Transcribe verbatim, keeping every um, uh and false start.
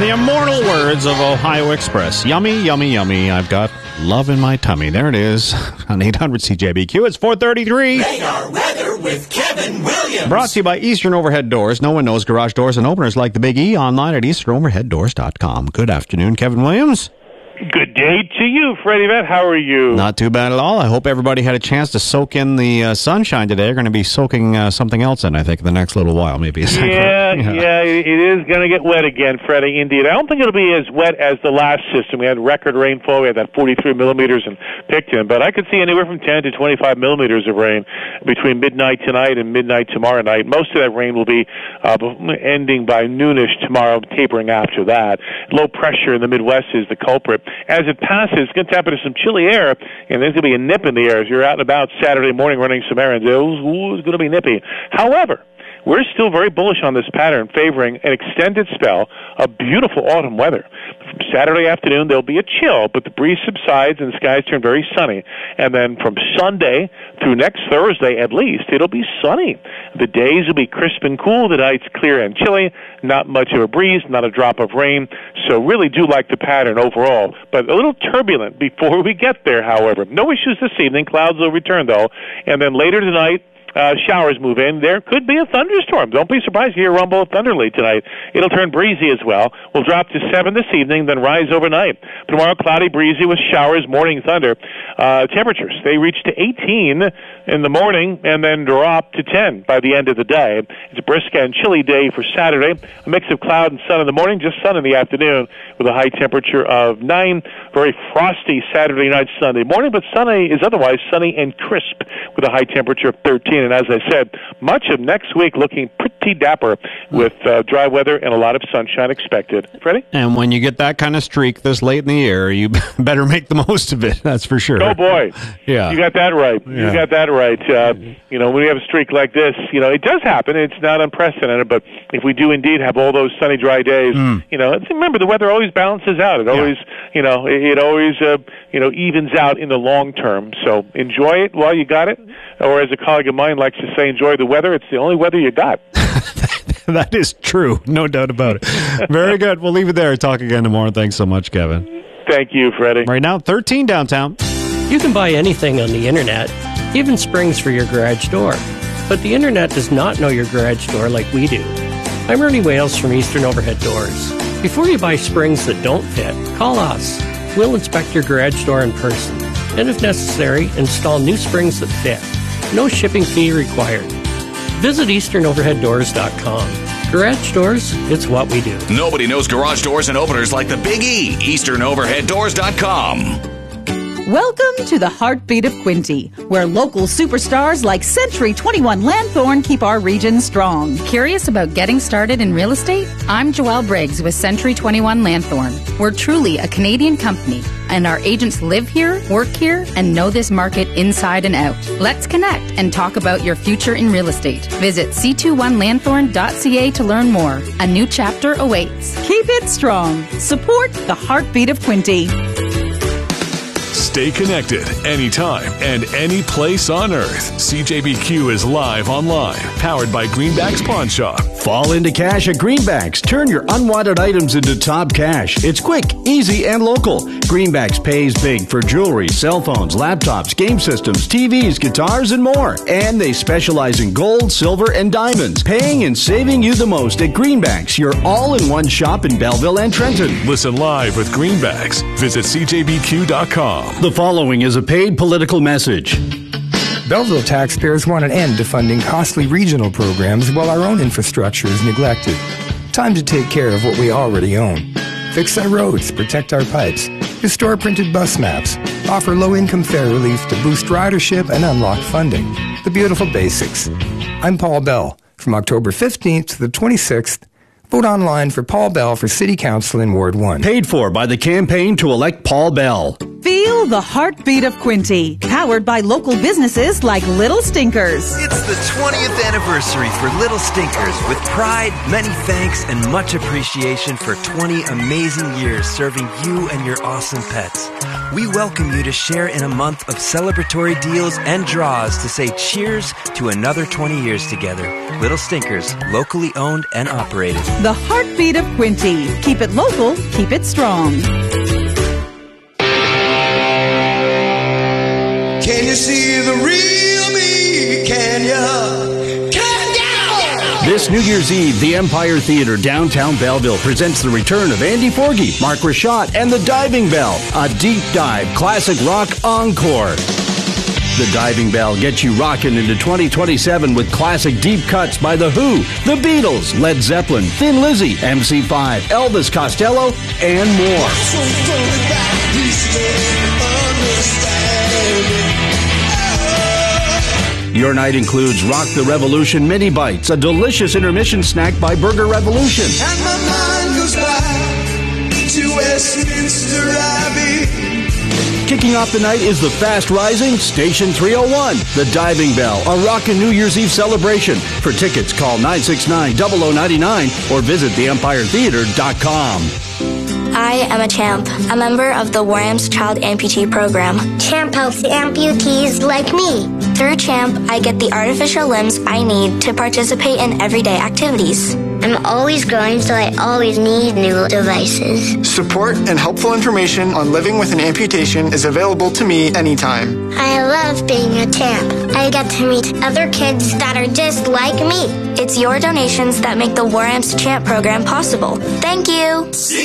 the immortal words of Ohio Express. Yummy, yummy, yummy. I've got love in my tummy. There it is on eight hundred C J B Q. It's four thirty-three. Radar weather with Kevin Williams. Brought to you by Eastern Overhead Doors. No one knows garage doors and openers like the Big E. Online at eastern overhead doors dot com. Good afternoon, Kevin Williams. Good day to you, Freddie Vett. How are you? Not too bad at all. I hope everybody had a chance to soak in the uh, sunshine today. They're going to be soaking uh, something else in, I think, in the next little while, maybe. Yeah, yeah, yeah, it is going to get wet again, Freddie, indeed. I don't think it'll be as wet as the last system. We had record rainfall. We had that forty-three millimeters in Picton, but I could see anywhere from ten to twenty-five millimeters of rain between midnight tonight and midnight tomorrow night. Most of that rain will be uh, ending by noonish tomorrow, tapering after that. Low pressure in the Midwest is the culprit. As it passes, it's going to tap into some chilly air, and there's going to be a nip in the air as you're out and about Saturday morning running some errands. Ooh, it's going to be nippy. However, we're still very bullish on this pattern, favoring an extended spell of beautiful autumn weather. From Saturday afternoon, there'll be a chill, but the breeze subsides and the skies turn very sunny. And then from Sunday through next Thursday, at least, it'll be sunny. The days will be crisp and cool. The nights clear and chilly. Not much of a breeze, not a drop of rain. So really do like the pattern overall, but a little turbulent before we get there, however. No issues this evening. Clouds will return, though. And then later tonight, Uh, showers move in. There could be a thunderstorm. Don't be surprised to hear a rumble of thunder late tonight. It'll turn breezy as well. We'll drop to seven this evening, then rise overnight. Tomorrow, cloudy, breezy with showers, morning thunder. Uh, temperatures, they reach to eighteen in the morning and then drop to ten by the end of the day. It's a brisk and chilly day for Saturday. A mix of cloud and sun in the morning, just sun in the afternoon with a high temperature of nine. Very frosty Saturday night, Sunday morning, but sunny is otherwise sunny and crisp with a high temperature of thirteen. And as I said, much of next week looking pretty dapper with uh, dry weather and a lot of sunshine expected. Freddie? And when you get that kind of streak this late in the year, you better make the most of it, that's for sure. Oh, boy. Yeah. You got that right. Yeah. You got that right. Uh, you know, when we have a streak like this, you know, it does happen. It's not unprecedented, but if we do indeed have all those sunny, dry days, mm. you know, remember, the weather always balances out. It always, yeah. you know, it, it always, uh, you know, evens out in the long term. So enjoy it while you got it. Or as a colleague of mine likes to say, enjoy the weather. It's the only weather you got. That is true. No doubt about it. Very good. We'll leave it there. Talk again tomorrow. Thanks so much, Kevin. Thank you, Freddie. Right now, thirteen downtown. You can buy anything on the Internet, even springs for your garage door. But the Internet does not know your garage door like we do. I'm Ernie Wales from Eastern Overhead Doors. Before you buy springs that don't fit, call us. We'll inspect your garage door in person. And if necessary, install new springs that fit. No shipping fee required. Visit eastern overhead doors dot com. Garage doors, it's what we do. Nobody knows garage doors and openers like the Big E. eastern overhead doors dot com. Welcome to the heartbeat of Quinty, where local superstars like Century twenty-one Lanthorn keep our region strong. Curious about getting started in real estate? I'm Joelle Briggs with Century twenty-one Lanthorn. We're truly a Canadian company, and our agents live here, work here, and know this market inside and out. Let's connect and talk about your future in real estate. Visit c two one lanthorn dot c a to learn more. A new chapter awaits. Keep it strong. Support the heartbeat of Quinty. Stay connected anytime and any place on earth. C J B Q is live online, powered by Greenbacks Pawn Shop. Fall into cash at Greenbacks. Turn your unwanted items into top cash. It's quick, easy, and local. Greenbacks pays big for jewelry, cell phones, laptops, game systems, T Vs, guitars, and more. And they specialize in gold, silver, and diamonds. Paying and saving you the most at Greenbacks, your all-in-one shop in Belleville and Trenton. Listen live with Greenbacks. Visit c j b q dot com. The following is a paid political message. Belleville taxpayers want an end to funding costly regional programs while our own infrastructure is neglected. Time to take care of what we already own. Fix our roads, protect our pipes, restore printed bus maps, offer low-income fare relief to boost ridership and unlock funding. The beautiful basics. I'm Paul Bell. From October fifteenth to the twenty-sixth, vote online for Paul Bell for City Council in Ward one. Paid for by the campaign to elect Paul Bell. Feel the heartbeat of Quinty, powered by local businesses like Little Stinkers. It's the twentieth anniversary for Little Stinkers. With pride, many thanks, and much appreciation for twenty amazing years serving you and your awesome pets. We welcome you to share in a month of celebratory deals and draws to say cheers to another twenty years together. Little Stinkers, locally owned and operated. The heartbeat of Quinty. Keep it local, keep it strong. Can you see the real me? Can you? Can you? This New Year's Eve, the Empire Theater, downtown Belleville, presents the return of Andy Forgy, Mark Rashad, and the Diving Bell, a deep dive classic rock encore. The Diving Bell gets you rocking into twenty twenty-seven with classic deep cuts by The Who, The Beatles, Led Zeppelin, Thin Lizzy, M C five, Elvis Costello, and more. Your night includes Rock the Revolution Mini Bites, a delicious intermission snack by Burger Revolution. And my mind goes back to Westminster Abbey. Kicking off the night is the fast-rising Station three oh one, the Diving Bell, a rockin' New Year's Eve celebration. For tickets, call nine six nine, zero zero nine nine or visit the empire theater dot com. I am a CHAMP, a member of the Warham's Child Amputee Program. CHAMP helps amputees like me. Through CHAMP, I get the artificial limbs I need to participate in everyday activities. I'm always growing, so I always need new devices. Support and helpful information on living with an amputation is available to me anytime. I love being a CHAMP. I get to meet other kids that are just like me. It's your donations that make the Warham's CHAMP program possible. Thank you!